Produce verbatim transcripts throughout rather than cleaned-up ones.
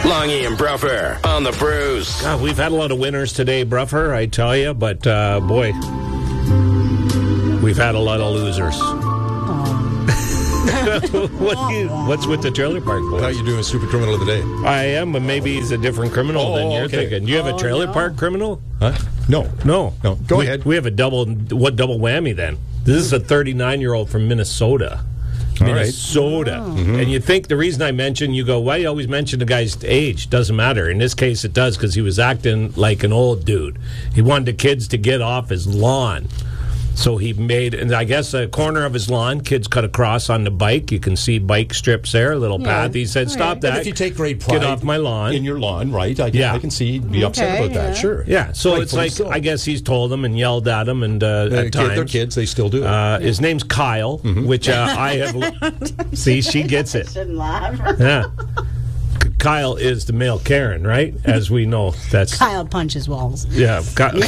Longy and Bruffer on the Brews. God, we've had a lot of winners today, Bruffer, I tell you, but uh, boy, we've had a lot of losers. what you, what's with the trailer park boys? How you doing, super criminal of the day? I am, but maybe he's a different criminal Oh, than you're okay. thinking. Do you have a Oh, trailer no. park criminal? Huh? No. No. No. Go we, ahead. We have a double, what double whammy then? This is a thirty-nine-year-old from Minnesota. All right. Minnesota. Mm-hmm. And you think the reason I mention, you go, why do you always mention the guy's age? Doesn't matter. In this case, it does because he was acting like an old dude. He wanted the kids to get off his lawn. So he made, and I guess, a corner of his lawn, kids cut across on the bike. You can see bike strips there, a little Yeah. path. He said, stop Right. that. And if you take great pride get off my lawn. in your lawn, right? I can, Yeah. I can see you'd be upset Okay, about that. yeah. Sure. Yeah, so it's Rightfully like, so. I guess he's told them and yelled at him, and uh, They're at kid- times. they're kids. They still do it. Uh, his name's Kyle, which uh, I have. See, she gets it. Shouldn't laugh. Yeah. Kyle is the male Karen, right? As we know, that's Kyle punches walls. yeah.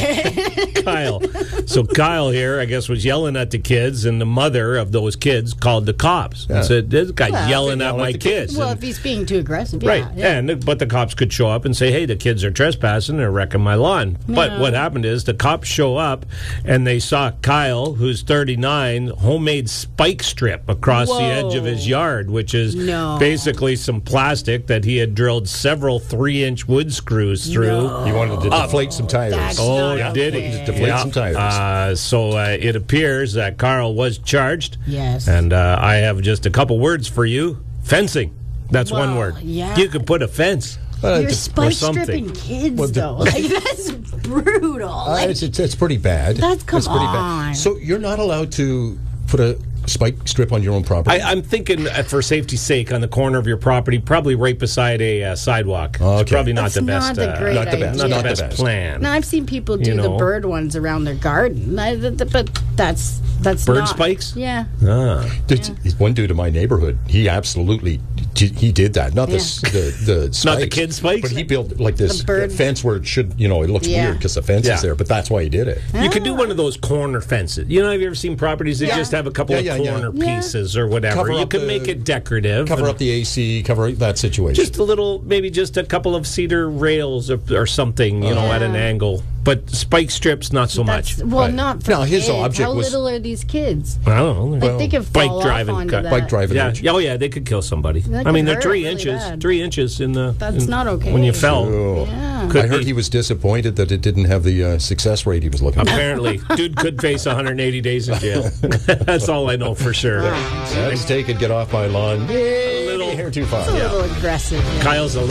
Ky- Kyle. So Kyle here, I guess, was yelling at the kids, and the mother of those kids called the cops Yeah. and said, "This guy's Well, yelling they at yell my at the kids." Well, And- if he's being too aggressive, yeah. Right, yeah. and but the cops could show up and say, "Hey, the kids are trespassing; they're wrecking my lawn." But Yeah. what happened is the cops show up, and they saw Kyle, who's thirty-nine, homemade spike strip across the edge of his Whoa. yard, which is No. basically some plastic that he had drilled several three-inch wood screws through. No. you wanted to deflate some tires. That's Oh, not did okay. he? Just deflate some tires. Uh, so uh, it appears that Carl was charged. Yes. And uh, I have just a couple words for you. Fencing. That's one Well, word. yeah. You could put a fence. Uh, You're d- spike something. stripping kids, Well, the- though. Like, that's brutal. uh, Like, it's, it's, it's pretty bad. That's- come It's pretty on. Bad. So you're not allowed to put a spike strip on your own property? I, I'm thinking, uh, for safety's sake, on the corner of your property, probably right beside a uh, sidewalk. Okay. It's probably not That's the best. not the uh, great Not the best. Not, Not the the best best. plan. now, I've seen people do You the know. bird ones around their garden, I- th- th- but that's that's Bird not- spikes? Yeah. Ah. Did- One dude in my neighborhood, he absolutely did- he did that. Not the s Yeah. the the spikes, Not the kid spikes? but he built like this The bird- fence where it should, you know, it looks Yeah. weird because the fence Yeah. is there. But that's why he did it. You could do one of those corner fences. You know, have you ever seen properties that Yeah. just have a couple Yeah, of yeah, yeah. corner Yeah. pieces or whatever? Cover You up can the- make it decorative. Cover and up the A C, cover that situation. just a little, maybe just a couple of cedar rails or, or something, you know, at an Yeah. angle. But spike strips, not so That's, much. well, Right. not for Now, his kids. object How was- little are these kids? I don't know. Like, they could bike fall driving, off onto cut- that. bike driving. Yeah, edge. oh yeah, they could kill somebody. That I mean, could they're hurt three really inches, bad. three inches in the. That's in- not okay. When you fell, Oh. Yeah. Could I heard be. he was disappointed that it didn't have the uh, success rate he was looking for. apparently, dude could face one hundred eighty days in jail. That's all I know for sure. Let's take it, get off my lawn. A little, Hair too far. It's a little aggressive. Yeah. Kyle's a